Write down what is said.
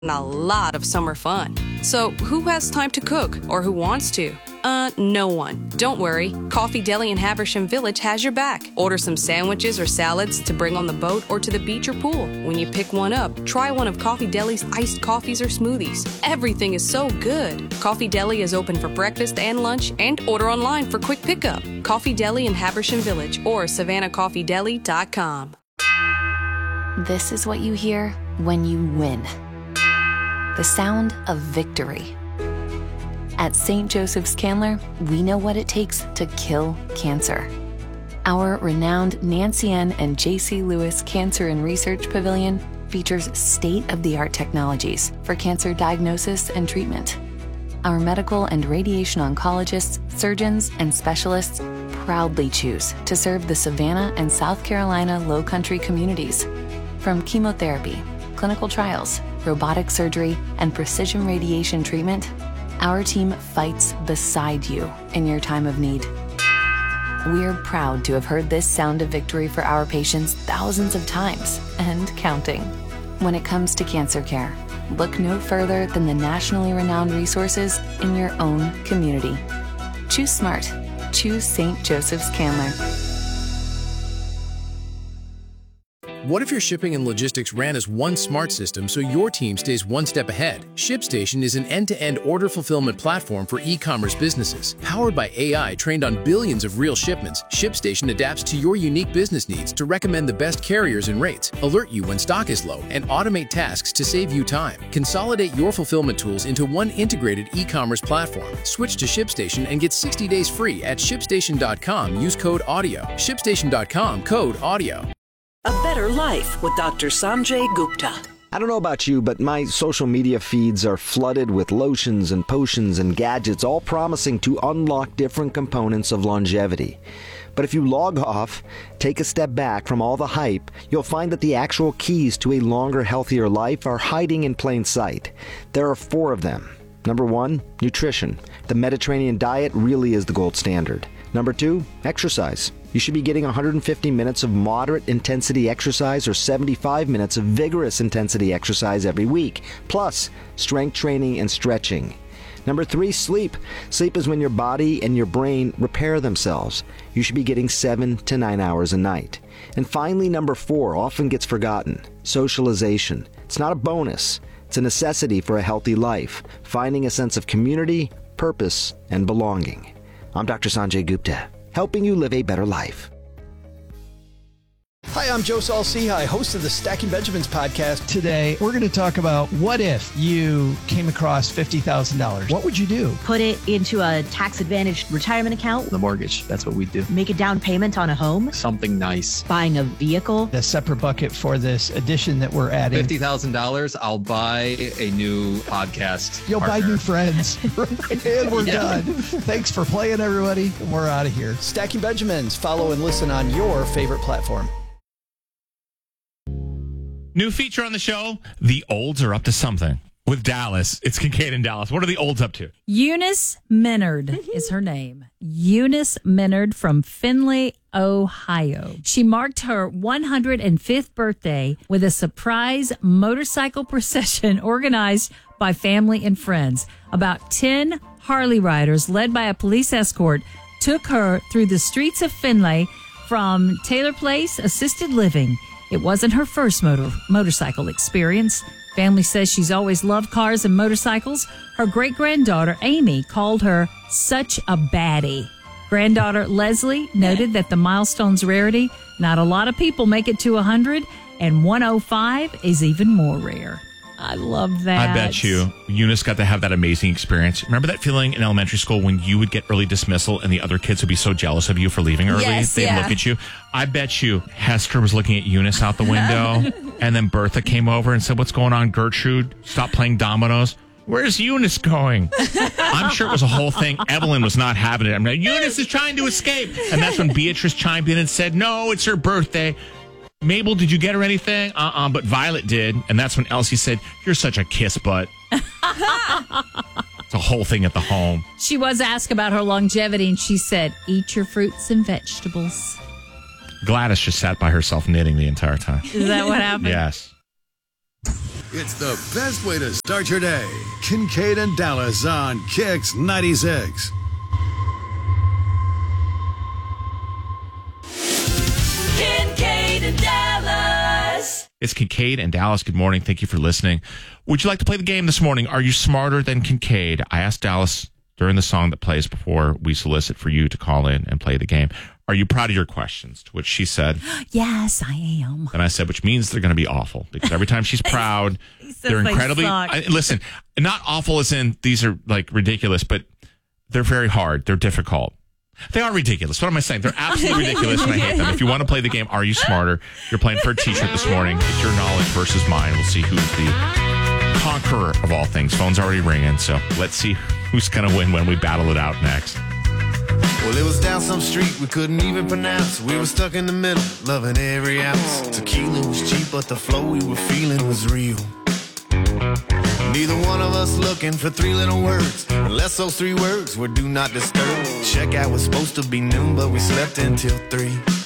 a lot of summer fun. So who has time to cook or who wants to? No one. Don't worry. Coffee Deli in Habersham Village has your back. Order some sandwiches or salads to bring on the boat or to the beach or pool. When you pick one up, try one of Coffee Deli's iced coffees or smoothies. Everything is so good. Coffee Deli is open for breakfast and lunch and order online for quick pickup. Coffee Deli in Habersham Village or SavannahCoffeeDeli.com. This is what you hear when you win. The sound of victory. At St. Joseph's Candler, we know what it takes to kill cancer. Our renowned Nancy N. and J.C. Lewis Cancer and Research Pavilion features state-of-the-art technologies for cancer diagnosis and treatment. Our medical and radiation oncologists, surgeons, and specialists proudly choose to serve the Savannah and South Carolina Low Country communities. From chemotherapy, clinical trials, robotic surgery, and precision radiation treatment, our team fights beside you in your time of need. We're proud to have heard this sound of victory for our patients thousands of times and counting. When it comes to cancer care, look no further than the nationally renowned resources in your own community. Choose smart. Choose St. Joseph's Candler. What if your shipping and logistics ran as one smart system so your team stays one step ahead? ShipStation is an end-to-end order fulfillment platform for e-commerce businesses. Powered by AI trained on billions of real shipments, ShipStation adapts to your unique business needs to recommend the best carriers and rates, alert you when stock is low, and automate tasks to save you time. Consolidate your fulfillment tools into one integrated e-commerce platform. Switch to ShipStation and get 60 days free at ShipStation.com. Use code AUDIO. ShipStation.com, code AUDIO. A Better Life with Dr. Sanjay Gupta. I don't know about you, but my social media feeds are flooded with lotions and potions and gadgets, all promising to unlock different components of longevity. But if you log off, take a step back from all the hype, you'll find that the actual keys to a longer, healthier life are hiding in plain sight. There are 4 of them. Number 1, nutrition. The Mediterranean diet really is the gold standard. Number 2, exercise. You should be getting 150 minutes of moderate intensity exercise or 75 minutes of vigorous intensity exercise every week, plus strength training and stretching. Number 3, sleep. Sleep is when your body and your brain repair themselves. You should be getting 7 to 9 hours a night. And finally, number 4 often gets forgotten, socialization. It's not a bonus. It's a necessity for a healthy life, finding a sense of community, purpose, and belonging. I'm Dr. Sanjay Gupta, helping you live a better life. Hi, I'm Joe Saul-Sehy, host of the Stacking Benjamins podcast. Today, we're going to talk about what if you came across $50,000. What would you do? Put it into a tax-advantaged retirement account. The mortgage, that's what we do. Make a down payment on a home. Something nice. Buying a vehicle. A separate bucket for this addition that we're adding. $50,000, I'll buy a new podcast You'll partner. buy new friends. And we're done. Thanks for playing, everybody. We're out of here. Stacking Benjamins. Follow and listen on your favorite platform. New feature on the show, the olds are up to something. With Dallas, it's Kincaid and Dallas. What are the olds up to? Eunice Minard is her name. Eunice Minard from Findlay, Ohio. She marked her 105th birthday with a surprise motorcycle procession organized by family and friends. About 10 Harley riders led by a police escort took her through the streets of Findlay from Taylor Place Assisted Living. It wasn't her first motorcycle experience. Family says she's always loved cars and motorcycles. Her great-granddaughter, Amy, called her such a baddie. Granddaughter Leslie noted that the milestone's rarity, not a lot of people make it to 100, and 105 is even more rare. I love that. I bet you Eunice got to have that amazing experience. Remember that feeling in elementary school when you would get early dismissal and the other kids would be so jealous of you for leaving early? Yes, They'd look at you. I bet you Hester was looking at Eunice out the window and then Bertha came over and said, "What's going on, Gertrude? Stop playing dominoes." Where's Eunice going? I'm sure it was a whole thing. Evelyn was not having it. I'm like, Eunice is trying to escape. And that's when Beatrice chimed in and said, "No, it's her birthday." Mabel, did you get her anything? But Violet did. And that's when Elsie said, "You're such a kiss butt." It's a whole thing at the home. She was asked about her longevity, and she said, "Eat your fruits and vegetables." Gladys just sat by herself knitting the entire time. Is that what happened? Yes. It's the best way to start your day. Kincaid and Dallas on Kix 96. Kincaid and Dallas. It's Kincaid and Dallas. Good morning. Thank you for listening. Would you like to play the game this morning? Are you smarter than Kincaid? I asked Dallas during the song that plays before we solicit for you to call in and play the game. Are you proud of your questions? To which she said, yes, I am. And I said, which means they're going to be awful because every time she's proud, they're incredibly. Listen, not awful as in these are like ridiculous, but they're very hard. They're difficult. They are ridiculous. What am I saying? They're absolutely ridiculous, and I hate them. If you want to play the game, Are You Smarter? You're playing for a t-shirt this morning. It's your knowledge versus mine. We'll see who's the conqueror of all things. Phone's already ringing, so let's see who's going to win when we battle it out next. Well, it was down some street we couldn't even pronounce. We were stuck in the middle, loving every ounce. Tequila was cheap, but the flow we were feeling was real. Neither one of us looking for three little words, unless those three words were do not disturb. Checkout was supposed to be noon, but we slept until 3.